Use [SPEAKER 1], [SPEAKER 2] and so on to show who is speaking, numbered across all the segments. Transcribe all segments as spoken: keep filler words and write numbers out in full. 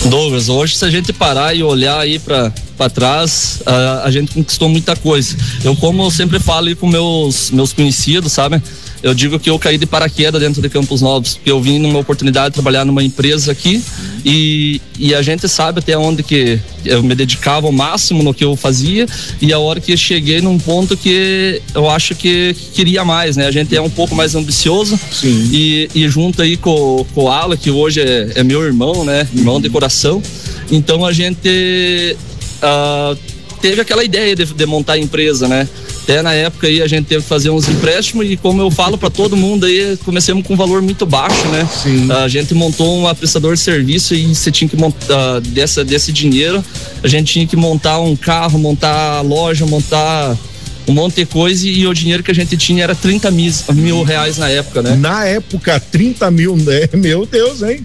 [SPEAKER 1] Douglas, hoje se a gente parar e olhar aí pra, pra trás, a, a gente conquistou muita coisa. Eu, como eu sempre falo aí com meus, meus conhecidos, sabe? Eu digo que eu caí de paraquedas dentro de Campos Novos, porque eu vim numa oportunidade de trabalhar numa empresa aqui e, e a gente sabe até onde que eu me dedicava ao máximo no que eu fazia, e a hora que eu cheguei num ponto que eu acho que queria mais, né? A gente é um pouco mais ambicioso.
[SPEAKER 2] Sim.
[SPEAKER 1] E, e junto aí com, com o Ala, que hoje é, é meu irmão, né? Irmão de coração. Então a gente uh, teve aquela ideia de, de montar a empresa, né? Até na época aí a gente teve que fazer uns empréstimos e, como eu falo para todo mundo aí, começamos com um valor muito baixo, né?
[SPEAKER 2] Sim.
[SPEAKER 1] A gente montou um prestador de serviço e você tinha que montar, dessa, desse dinheiro, a gente tinha que montar um carro, montar loja, montar um monte de coisa, e o dinheiro que a gente tinha era trinta mil reais na época, né?
[SPEAKER 2] Na época, trinta mil, né? Meu Deus, hein?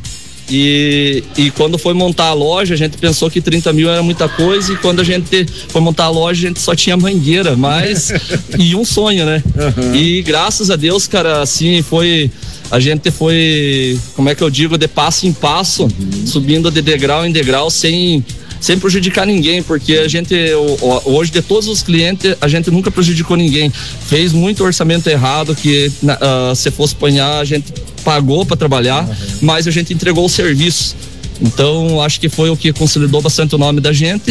[SPEAKER 1] E, e quando foi montar a loja, a gente pensou que trinta mil era muita coisa, e quando a gente foi montar a loja, a gente só tinha mangueira, mas e um sonho, né? Uhum. E graças a Deus, cara, assim, foi, a gente foi, como é que eu digo, de passo em passo, uhum. subindo de degrau em degrau, sem sem prejudicar ninguém, porque a gente hoje, de todos os clientes, a gente nunca prejudicou ninguém. Fez muito orçamento errado que uh, se fosse apanhar, a gente pagou para trabalhar, uhum. mas a gente entregou o serviço. Então acho que foi o que consolidou bastante o nome da gente,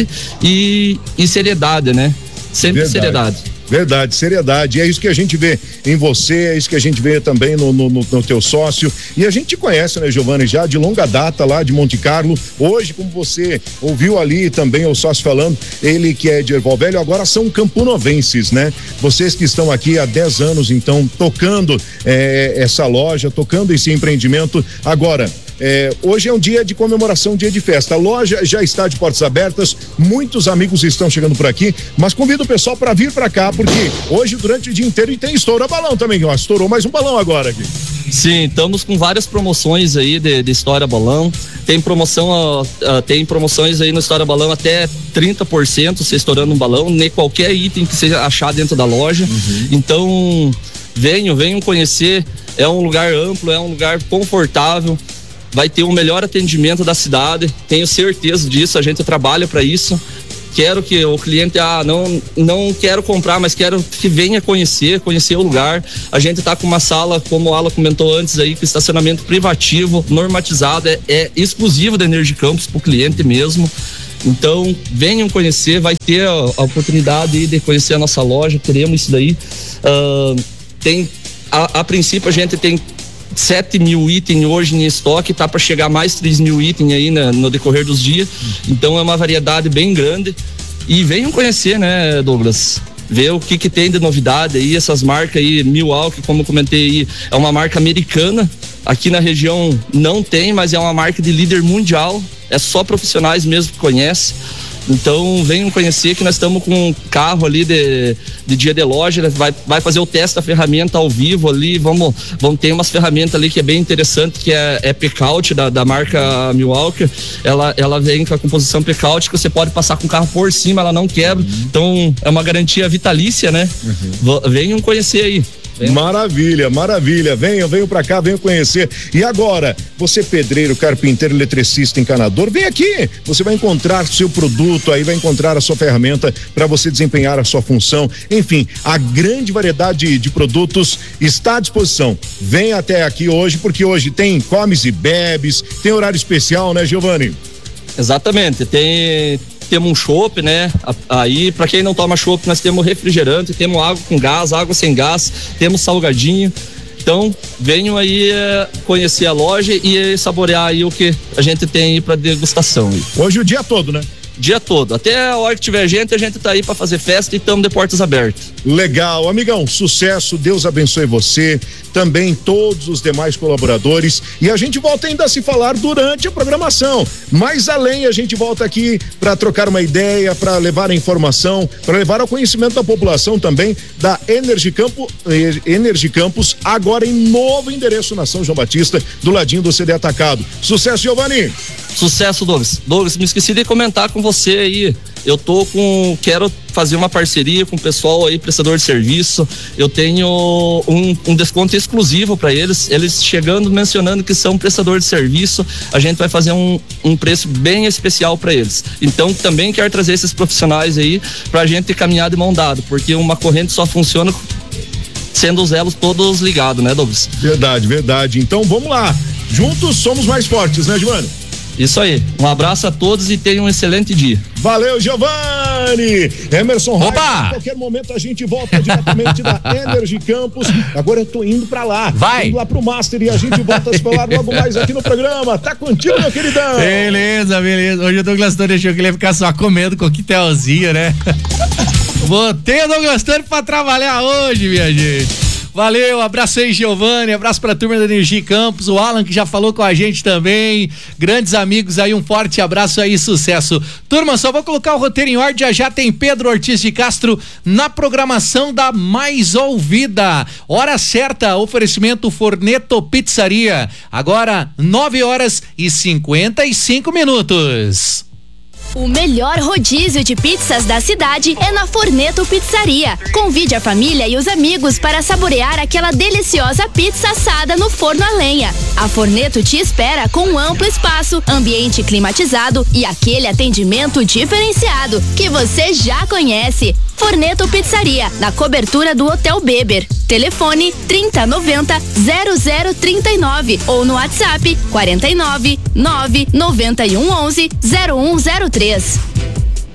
[SPEAKER 1] e, e seriedade, né? Sempre Verdade. seriedade.
[SPEAKER 2] Verdade, seriedade. É isso que a gente vê em você, é isso que a gente vê também no, no, no teu sócio. E a gente te conhece, né, Giovanni, já de longa data lá de Monte Carlo. Hoje, como você ouviu ali também o sócio falando, ele que é de Erval Velho, agora são camponovenses, né? Vocês que estão aqui há dez anos, então, tocando é, essa loja, tocando esse empreendimento. Agora, É, hoje é um dia de comemoração, um dia de festa. A loja já está de portas abertas, muitos amigos estão chegando por aqui, mas convido o pessoal para vir para cá, porque hoje, durante o dia inteiro, e tem estoura balão também, ó, estourou mais um balão agora aqui.
[SPEAKER 1] Sim, estamos com várias promoções aí de, de História Balão. Tem promoção, uh, uh, tem promoções aí no História Balão até trinta por cento, você estourando um balão, nem qualquer item que você achar dentro da loja. Uhum. Então, venham, venham conhecer. É um lugar amplo, é um lugar confortável. Vai ter o melhor atendimento da cidade, tenho certeza disso, a gente trabalha para isso. Quero que o cliente, ah, não, não quero comprar, mas quero que venha conhecer, conhecer o lugar. A gente tá com uma sala, como a Ala comentou antes aí, com estacionamento privativo, normatizado, é, é exclusivo da Energicampos pro cliente mesmo. Então, venham conhecer, vai ter a, a oportunidade aí de conhecer a nossa loja, teremos isso daí. Uh, tem, a, a princípio a gente tem sete mil itens hoje em estoque, tá para chegar mais três mil itens aí na, no decorrer dos dias. Então é uma variedade bem grande. E venham conhecer, né, Douglas? Ver o que que tem de novidade aí, essas marcas aí, Milwaukee, como eu comentei aí, é uma marca americana. Aqui na região não tem, mas é uma marca de líder mundial. É só profissionais mesmo que conhecem. Então venham conhecer que nós estamos com um carro ali de, de dia de loja, vai, vai fazer o teste da ferramenta ao vivo ali, vamos, vamos ter umas ferramentas ali que é bem interessante, que é, é P-Count da, da marca Milwaukee. Ela, ela vem com a composição P-Count que você pode passar com o carro por cima, ela não quebra. Uhum. Então é uma garantia vitalícia, né? Uhum. Venham conhecer aí.
[SPEAKER 2] Maravilha, maravilha, venham, venham pra cá, venham conhecer. E agora, você pedreiro, carpinteiro, eletricista, encanador, vem aqui, você vai encontrar seu produto, aí vai encontrar a sua ferramenta para você desempenhar a sua função. Enfim, a grande variedade de produtos está à disposição. Vem até aqui hoje, porque hoje tem comes e bebes, tem horário especial, né, Giovanni?
[SPEAKER 1] Exatamente, tem temos um chopp, né? Aí, para quem não toma chopp, nós temos refrigerante, temos água com gás, água sem gás, temos salgadinho. Então, venham aí é, conhecer a loja e saborear aí o que a gente tem aí para degustação. Aí.
[SPEAKER 2] Hoje o dia todo, né?
[SPEAKER 1] Dia todo. Até a hora que tiver gente, a gente tá aí para fazer festa e estamos de portas abertas.
[SPEAKER 2] Legal, amigão, sucesso, Deus abençoe você, também todos os demais colaboradores, e a gente volta ainda a se falar durante a programação. Mais além, a gente volta aqui para trocar uma ideia, para levar a informação, para levar ao conhecimento da população também da Energicampos, Energicampos, agora em novo endereço na São João Batista, do ladinho do C D Atacado. Sucesso, Giovanni!
[SPEAKER 1] Sucesso, Douglas. Douglas, me esqueci de comentar com você aí eu tô com, quero fazer uma parceria com o pessoal aí, prestador de serviço. Eu tenho um, um desconto exclusivo para eles. Eles chegando, mencionando que são prestador de serviço, a gente vai fazer um, um preço bem especial para eles. Então, também quero trazer esses profissionais aí pra gente caminhar de mão dada, porque uma corrente só funciona sendo os elos todos ligados, né, Douglas?
[SPEAKER 2] Verdade, verdade. Então, vamos lá. Juntos somos mais fortes, né, Giovanni?
[SPEAKER 1] Isso aí. Um abraço a todos e tenham um excelente dia.
[SPEAKER 2] Valeu, Giovanni! Emerson Opa! A qualquer momento a gente volta diretamente da Energy Campus. Agora eu tô indo pra lá.
[SPEAKER 3] Vai!
[SPEAKER 2] Indo lá pro Master e a gente volta a se falar logo mais aqui no programa. Tá contigo, meu queridão!
[SPEAKER 3] Beleza, beleza. Hoje o Douglas Tony deixou que ele ia ficar só comendo coquetelzinho, né? Botei o Douglas Tony pra trabalhar hoje, minha gente. Valeu, abraço aí, Giovanni, abraço pra turma da Energia Campos, o Alan que já falou com a gente também, grandes amigos aí, um forte abraço aí, sucesso. Turma, só vou colocar o roteiro em ordem, já já tem Pedro Ortiz de Castro na programação da Mais Ouvida. Hora certa, oferecimento Forneto Pizzaria, agora nove horas e cinquenta e cinco minutos.
[SPEAKER 4] O melhor rodízio de pizzas da cidade é na Forneto Pizzaria. Convide a família e os amigos para saborear aquela deliciosa pizza assada no forno a lenha. A Forneto te espera com um amplo espaço, ambiente climatizado e aquele atendimento diferenciado que você já conhece. Forneto Pizzaria, na cobertura do Hotel Beber. Telefone trinta noventa zero zero trinta e nove ou no WhatsApp quarenta e nove nove noventa e um onze zero um zero três.